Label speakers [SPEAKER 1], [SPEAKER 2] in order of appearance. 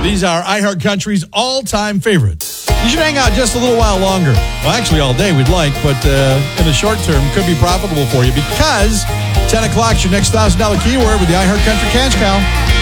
[SPEAKER 1] These are iHeart Country's all-time favorites. You should hang out just a little while longer. Well, actually all day we'd like, but in the short term could be profitable for you because 10 o'clock's your next $1,000 keyword with the iHeart Country Cash Cow.